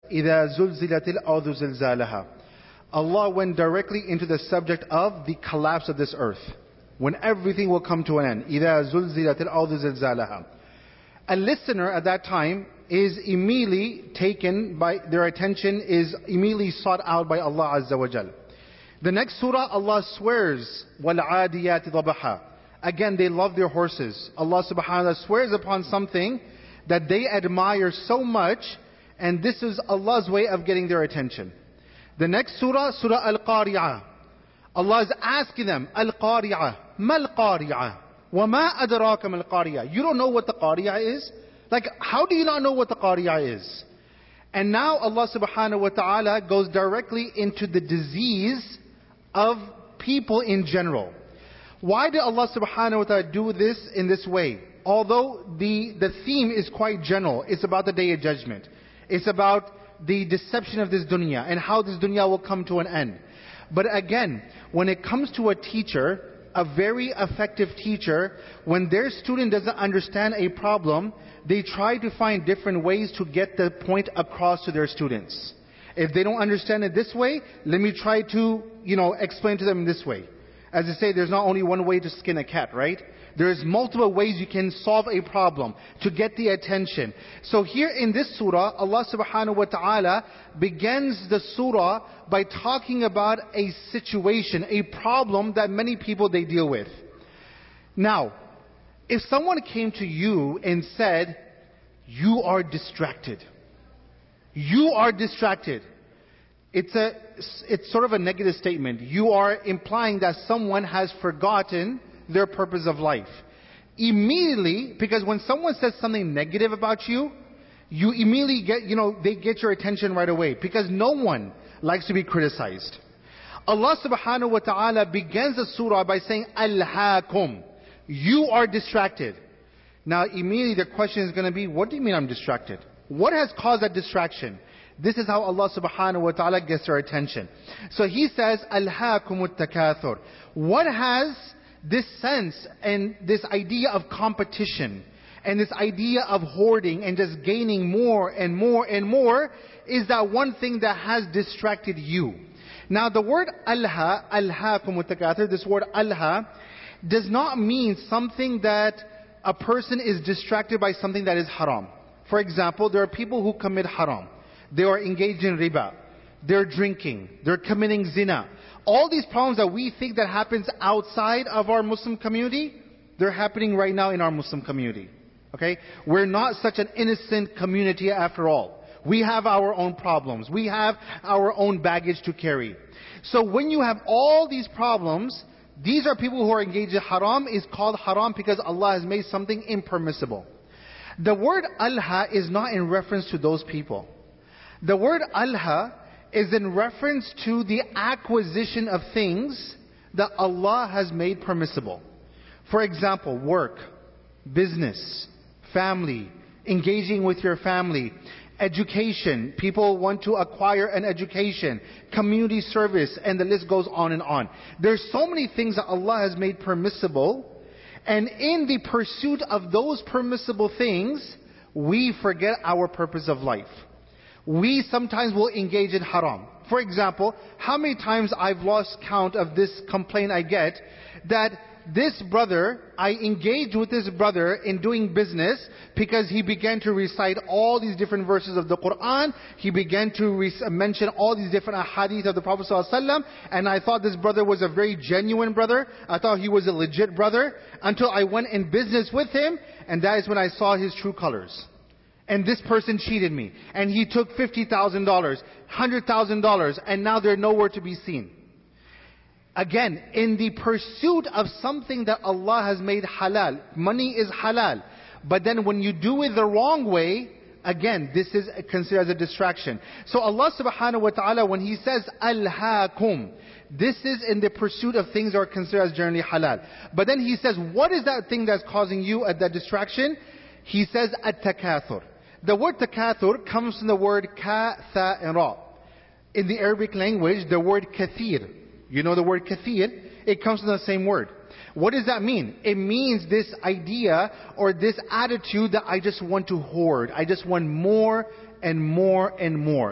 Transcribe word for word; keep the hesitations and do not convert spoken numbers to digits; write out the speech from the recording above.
إِذَا زُلْزِلَتِ الْأَرْضُ زِلْزَالَهَا. Allah went directly into the subject of the collapse of this earth, when everything will come to an end. إِذَا زُلْزِلَتِ الْأَرْضُ زِلْزَالَهَا. A listener at that time is immediately taken by, their attention is immediately sought out by Allah Azza wa Jal. The next surah, Allah swears, وَالْعَادِيَاتِ ضَبَحًا. Again, they love their horses. Allah subhanahu wa ta'ala swears upon something that they admire so much, and this is Allah's way of getting their attention. The next surah, Surah Al-Qari'ah. Allah is asking them, Al-Qari'ah, Ma Al-Qari'ah, Wa Ma Adraka Ma Al-Qari'ah. You don't know what the Qari'ah is? Like, how do you not know what the Qari'ah is? And now Allah subhanahu wa ta'ala goes directly into the disease of people in general. Why did Allah subhanahu wa ta'ala do this in this way? Although the, the theme is quite general, it's about the Day of Judgment. It's about the deception of this dunya and how this dunya will come to an end. But again, when it comes to a teacher, a very effective teacher, when their student doesn't understand a problem, they try to find different ways to get the point across to their students. If they don't understand it this way, let me try to, you know, explain to them this way. As they say, there's not only one way to skin a cat, right? There's multiple ways you can solve a problem to get the attention. So here in this surah, Allah subhanahu wa ta'ala begins the surah by talking about a situation, a problem that many people they deal with. Now, if someone came to you and said, you are distracted. You are distracted. It's a, it's sort of a negative statement. You are implying that someone has forgotten their purpose of life. Immediately, because when someone says something negative about you, you immediately get, you know, they get your attention right away, because no one likes to be criticized. Allah subhanahu wa ta'ala begins the surah by saying, Alhaakum. You are distracted. Now immediately the question is going to be, what do you mean I'm distracted? What has caused that distraction? This is how Allah subhanahu wa ta'ala gets their attention. So He says, Alhaakumut takathur. What has this sense and this idea of competition and this idea of hoarding and just gaining more and more and more is that one thing that has distracted you. Now the word alha, alhaakumut takathur, this word alha, does not mean something that a person is distracted by something that is haram. For example, there are people who commit haram. They are engaged in riba. They're drinking. They're committing zina. All these problems that we think that happens outside of our Muslim community, they're happening right now in our Muslim community. Okay? We're not such an innocent community after all. We have our own problems. We have our own baggage to carry. So when you have all these problems, these are people who are engaged in haram. Is called haram because Allah has made something impermissible. The word alha is not in reference to those people. The word alha is in reference to the acquisition of things that Allah has made permissible. For example, work, business, family, engaging with your family, education. People want to acquire an education, community service, and the list goes on and on. There's so many things that Allah has made permissible, and in the pursuit of those permissible things, we forget our purpose of life. We sometimes will engage in haram. For example, how many times I've lost count of this complaint I get that this brother, I engaged with this brother in doing business because he began to recite all these different verses of the Quran. He began to re- mention all these different ahadith of the Prophet ﷺ, and I thought this brother was a very genuine brother. I thought he was a legit brother until I went in business with him, and that is when I saw his true colors. And this person cheated me. And he took fifty thousand dollars, one hundred thousand dollars, and now they're nowhere to be seen. Again, in the pursuit of something that Allah has made halal, money is halal. But then when you do it the wrong way, again, this is considered as a distraction. So Allah subhanahu wa ta'ala, when He says, Alhaakum, this is in the pursuit of things that are considered as generally halal. But then He says, what is that thing that's causing you at that distraction? He says, At-takathur. The word takathur comes from the word ka, tha, and ra. In the Arabic language, the word kathir. You know the word kathir? It comes from the same word. What does that mean? It means this idea or this attitude that I just want to hoard. I just want more and more and more.